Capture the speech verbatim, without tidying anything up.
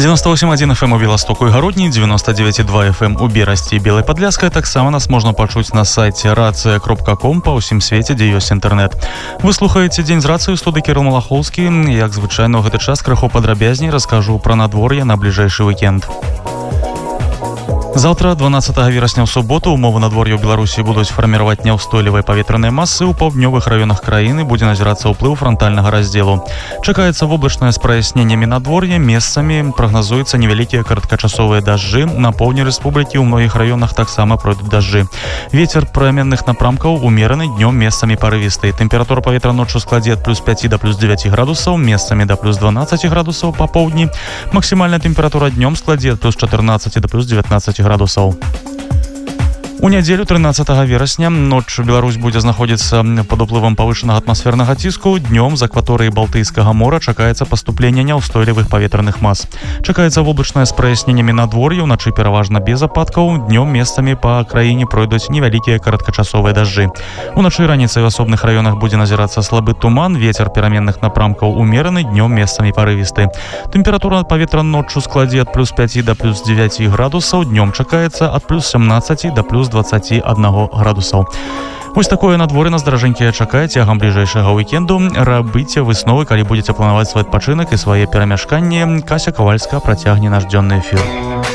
девяносто восемь один эф эм у Беластоку и Гародні, девяносто девять и два эф эм у Берасці і Белай Падляшскай. Таксама нас можна пачуць на сайце рацыя кропка ком па ўсім свеце, дзе ёсць інтэрнэт. Вы слухаеце Дзень з рацыю, студыі Кірыл Малахоўскі. Як звычайна, ў гэты час крыху падрабязней раскажу пра надвор'е на бліжэйшы вікенд. Завтра, дванаццатага верасня ў суботу, умовы надвор'я ў Беларусі будуць фарміраваць няўстойлівыя паветраныя масы. У паўднёвых раёнах краіны будзе назірацца ўплыў франтальнага раздзелу. Чакаецца воблачнае з праясненнямі надвор'я, месцамі прагназуюцца невялікія кароткачасовыя дажджы. На поўдні рэспублікі ў многіх раёнах таксама пройдуць дажджы. Вецер пераменных напрамкаў умераны, днём месцамі парывісты. Тэмпература паветра ноччу складзе ад плюс пяці да плюс дзевяці градусаў, месцамі да плюс дванаццаці градусаў па поўдні. Максімальная тэмпература днём складзе ад плюс чатырнаццаці да плюс дзевятнаццаці градусаў. У нядзелю трынаццатага верасня ноччу Беларусь будзе знаходзіцца пад уплывам павышанага атмасфернага ціску. Днём з акваторыі Балтыйскага мора чакаецца паступленне няўстойлівых паветраных мас. Чакаецца воблачнае з праясненнямі надвор'я, уначы пераважна без ападкаў. Днём месцамі па краіне пройдуць невялікія кароткачасовыя дажджы. Уначы і раніцай у асобных раёнах будзе назірацца слабы туман, вецер пераменных напрамкаў умераны, днём месцамі парывісты. Тэмпература паветра ноччу складзе ад плюс пяці да плюс дзевяці градусаў, днём чакаецца ад плюс сямнаццаці да плюс дваццаці аднаго градусаў. Вось такое надвор'е нас, даражэнькія, чакае цягам бліжэйшага вікенду. Рабіце высновы, калі будзеце планаваць свой адпачынак і свае перамяшканні. Кася Кавальска працягне наш дзённы эфір.